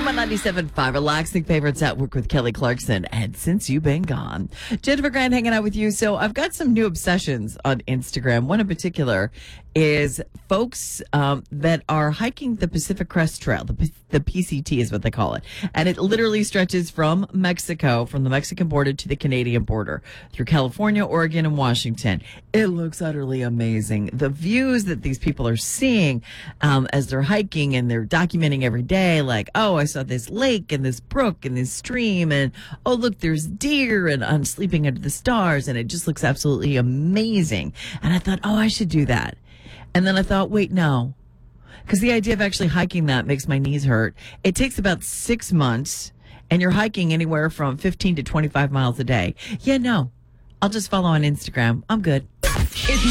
Channel 97.5, relaxing favorites at work with Kelly Clarkson. And since you've been gone, Jennifer Grant hanging out with you. So I've got some new obsessions on Instagram. One in particular is folks that are hiking the Pacific Crest Trail. The PCT is what they call it. And it literally stretches from Mexico, from the Mexican border to the Canadian border, through California, Oregon, and Washington. It looks utterly amazing. The views that these people are seeing as they're hiking, and they're documenting every day, like, oh, I saw this lake and this brook and this stream, and oh, look, there's deer, and I'm sleeping under the stars, and it just looks absolutely amazing. And I thought, oh, I should do that. And then I thought, wait, no. Because the idea of actually hiking that makes my knees hurt. It takes about 6 months, and you're hiking anywhere from 15 to 25 miles a day. Yeah, no. I'll just follow on Instagram. I'm good.